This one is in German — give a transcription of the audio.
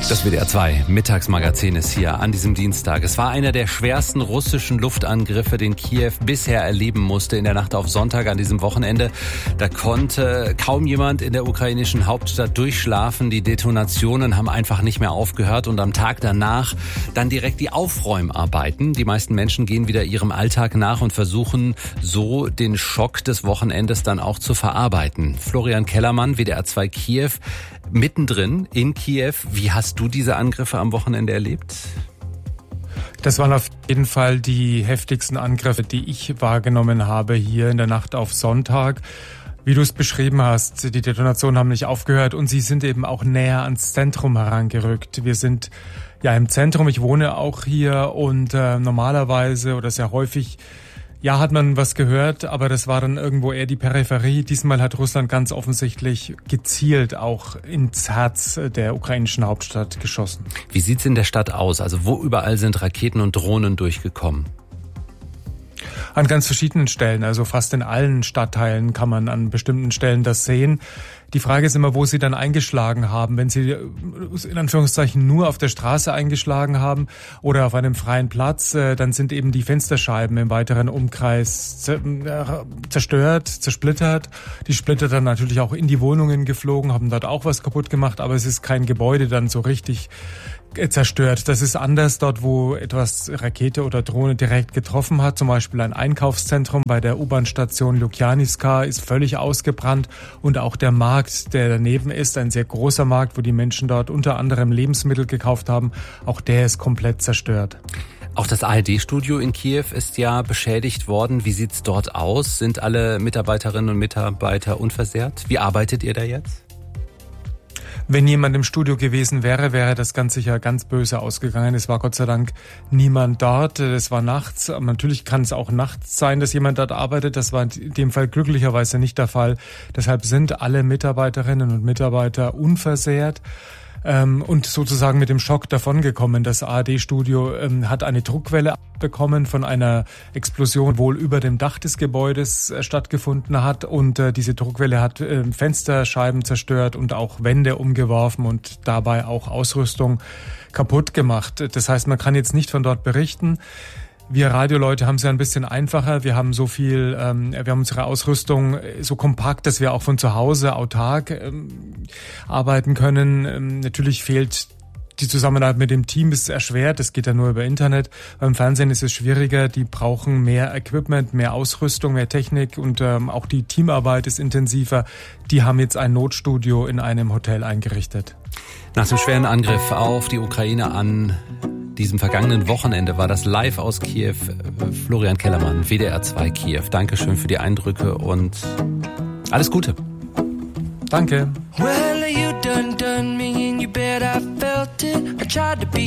Das WDR 2 Mittagsmagazin ist hier an diesem Dienstag. Es war einer der schwersten russischen Luftangriffe, den Kiew bisher erleben musste in der Nacht auf Sonntag an diesem Wochenende. Da konnte kaum jemand in der ukrainischen Hauptstadt durchschlafen. Die Detonationen haben einfach nicht mehr aufgehört und am Tag danach dann direkt die Aufräumarbeiten. Die meisten Menschen gehen wieder ihrem Alltag nach und versuchen so den Schock des Wochenendes dann auch zu verarbeiten. Florian Kellermann, WDR 2 Kiew, mittendrin in Kiew. Wie hast du diese Angriffe am Wochenende erlebt? Das waren auf jeden Fall die heftigsten Angriffe, die ich wahrgenommen habe hier in der Nacht auf Sonntag. Wie du es beschrieben hast, die Detonationen haben nicht aufgehört und sie sind eben auch näher ans Zentrum herangerückt. Wir sind ja im Zentrum, ich wohne auch hier und normalerweise oder sehr häufig hat man was gehört, aber das war dann irgendwo eher die Peripherie. Diesmal hat Russland ganz offensichtlich gezielt auch ins Herz der ukrainischen Hauptstadt geschossen. Wie sieht's in der Stadt aus? Also wo überall sind Raketen und Drohnen durchgekommen? An ganz verschiedenen Stellen, also fast in allen Stadtteilen kann man an bestimmten Stellen das sehen. Die Frage ist immer, wo sie dann eingeschlagen haben. Wenn sie in Anführungszeichen nur auf der Straße eingeschlagen haben oder auf einem freien Platz, dann sind eben die Fensterscheiben im weiteren Umkreis zerstört, zersplittert. Die Splitter dann natürlich auch in die Wohnungen geflogen, haben dort auch was kaputt gemacht, aber es ist kein Gebäude dann so richtig zerstört. Das ist anders dort, wo etwas Rakete oder Drohne direkt getroffen hat. Zum Beispiel ein Einkaufszentrum bei der U-Bahn-Station Lukjanivka ist völlig ausgebrannt und auch der Markt, der daneben ist, ein sehr großer Markt, wo die Menschen dort unter anderem Lebensmittel gekauft haben, auch der ist komplett zerstört. Auch das ARD-Studio in Kiew ist ja beschädigt worden. Wie sieht's dort aus? Sind alle Mitarbeiterinnen und Mitarbeiter unversehrt? Wie arbeitet ihr da jetzt? Wenn jemand im Studio gewesen wäre, wäre das ganz sicher ganz böse ausgegangen. Es war Gott sei Dank niemand dort. Es war nachts. Aber natürlich kann es auch nachts sein, dass jemand dort arbeitet. Das war in dem Fall glücklicherweise nicht der Fall. Deshalb sind alle Mitarbeiterinnen und Mitarbeiter unversehrt. Und sozusagen mit dem Schock davongekommen. Das ARD-Studio hat eine Druckwelle bekommen von einer Explosion, wohl über dem Dach des Gebäudes stattgefunden hat. Und diese Druckwelle hat Fensterscheiben zerstört und auch Wände umgeworfen und dabei auch Ausrüstung kaputt gemacht. Das heißt, man kann jetzt nicht von dort berichten. Wir Radioleute haben es ja ein bisschen einfacher. Wir haben wir haben unsere Ausrüstung so kompakt, dass wir auch von zu Hause autark arbeiten können. Natürlich fehlt die Zusammenarbeit mit dem Team, ist erschwert. Das geht ja nur über Internet. Beim Fernsehen ist es schwieriger. Die brauchen mehr Equipment, mehr Ausrüstung, mehr Technik und auch die Teamarbeit ist intensiver. Die haben jetzt ein Notstudio in einem Hotel eingerichtet. Nach dem schweren Angriff auf die Ukraine an diesem vergangenen Wochenende war das live aus Kiew. Florian Kellermann, WDR 2 Kiew. Dankeschön für die Eindrücke und alles Gute. Danke. Well, you done me and you bet I felt it. I tried to be